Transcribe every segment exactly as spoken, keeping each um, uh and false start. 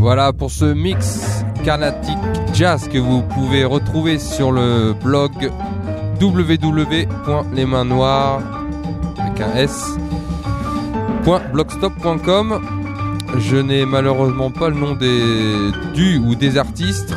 Voilà pour ce mix Carnatic Jazz que vous pouvez retrouver sur le blog w w w point les mains noires avec un S point blogstop point com. Je n'ai malheureusement pas le nom des du ou des artistes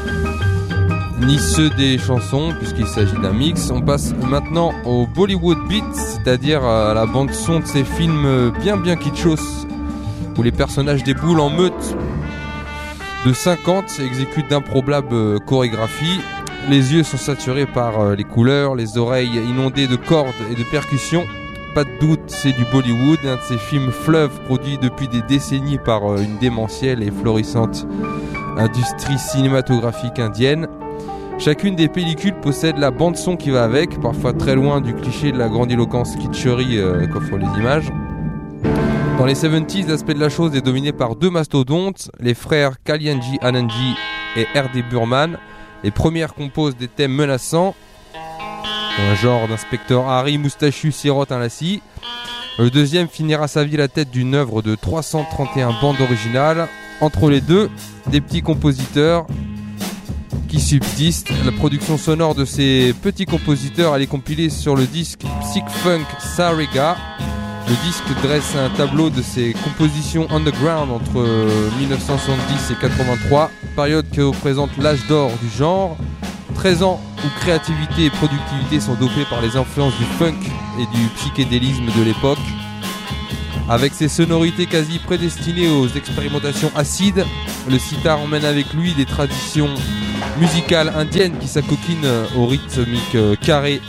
ni ceux des chansons puisqu'il s'agit d'un mix. On passe maintenant au Bollywood Beat, c'est-à-dire à la bande son de ces films bien bien kitschos où les personnages déboulent en meute de cinquante exécutent d'improbables chorégraphies. Les yeux sont saturés par les couleurs, les oreilles inondées de cordes et de percussions. Pas de doute, c'est du Bollywood, un de ces films fleuves produits depuis des décennies par une démentielle et florissante industrie cinématographique indienne. Chacune des pellicules possède la bande-son qui va avec, parfois très loin du cliché de la grandiloquence kitscherie euh, qu'offrent les images. Dans les soixante-dix, l'aspect de la chose est dominé par deux mastodontes, les frères Kalyanji Anandji et R D Burman. Les premières composent des thèmes menaçants, un genre d'inspecteur Harry moustachu sirote un lacis. Le deuxième finira sa vie à la tête d'une œuvre de trois cent trente et un bandes originales. Entre les deux, des petits compositeurs qui subsistent. La production sonore de ces petits compositeurs, elle est compilée sur le disque Psych Funk Sarega. Le disque dresse un tableau de ses compositions underground entre dix-neuf cent soixante-dix et quatre-vingt-trois, période que représente l'âge d'or du genre. treize ans où créativité et productivité sont dopées par les influences du funk et du psychédélisme de l'époque. Avec ses sonorités quasi prédestinées aux expérimentations acides, le sitar emmène avec lui des traditions musicales indiennes qui s'acoquinent au rythmique carré,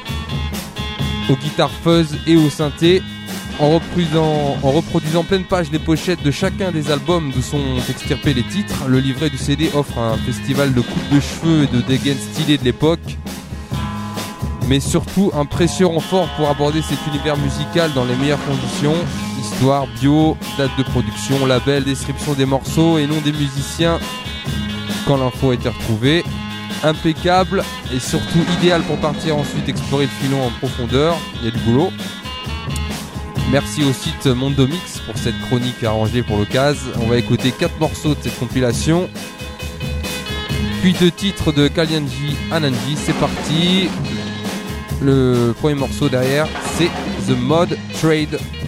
aux guitares fuzz et au synthé. En reproduisant, en reproduisant pleine page les pochettes de chacun des albums d'où sont extirpés les titres, le livret du C D offre un festival de coupes de cheveux et de dégaines stylées de l'époque, mais surtout un précieux renfort pour aborder cet univers musical dans les meilleures conditions. Histoire, bio, date de production, label, description des morceaux et nom des musiciens quand l'info a été retrouvée. Impeccable et surtout idéal pour partir ensuite explorer le filon en profondeur, il y a du boulot. Merci au site Mondomix pour cette chronique arrangée pour l'occasion. On va écouter quatre morceaux de cette compilation, puis deux titres de Kalyanji Anandji. C'est parti. Le premier morceau derrière, c'est The Mod Trade